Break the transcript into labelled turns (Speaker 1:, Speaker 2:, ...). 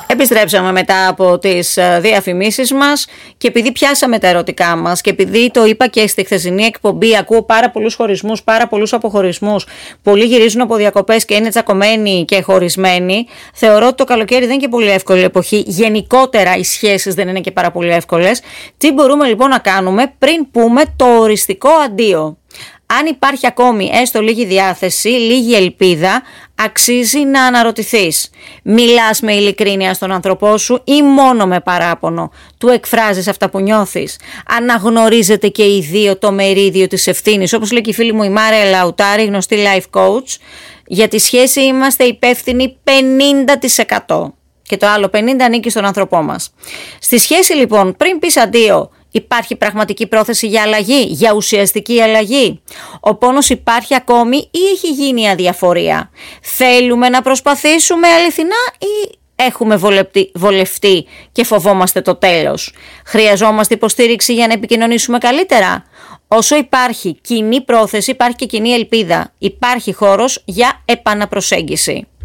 Speaker 1: Επιστρέψαμε μετά από τις διαφημίσεις μας και επειδή πιάσαμε τα ερωτικά μας και επειδή το είπα και στη χθεσινή εκπομπή, ακούω πάρα πολλούς χωρισμούς, πάρα πολλούς αποχωρισμούς. Πολλοί γυρίζουν από διακοπές και είναι τσακωμένοι και χωρισμένοι. Θεωρώ ότι το καλοκαίρι δεν είναι και πολύ εύκολη εποχή. Γενικότερα οι σχέσεις δεν είναι και πάρα πολύ εύκολες. Τι μπορούμε λοιπόν να κάνουμε πριν πούμε το οριστικό αντίο? Αν υπάρχει ακόμη έστω λίγη διάθεση, λίγη ελπίδα, αξίζει να αναρωτηθείς. Μιλάς με ειλικρίνεια στον άνθρωπό σου ή μόνο με παράπονο? Του εκφράζεις αυτά που νιώθεις? Αναγνωρίζετε και οι δύο το μερίδιο της ευθύνης? Όπως λέει και η φίλη μου η Μάρια Λαουτάρη, γνωστή life coach, για τη σχέση είμαστε υπεύθυνοι 50%. Και το άλλο 50% ανήκει στον άνθρωπό μας. Στη σχέση λοιπόν, πριν πεις αντίο, υπάρχει πραγματική πρόθεση για αλλαγή, για ουσιαστική αλλαγή? Ο πόνος υπάρχει ακόμη ή έχει γίνει αδιαφορία? Θέλουμε να προσπαθήσουμε αληθινά ή έχουμε βολευτεί και φοβόμαστε το τέλος? Χρειαζόμαστε υποστήριξη για να επικοινωνήσουμε καλύτερα? Όσο υπάρχει κοινή πρόθεση, υπάρχει και κοινή ελπίδα. Υπάρχει χώρος για επαναπροσέγγιση.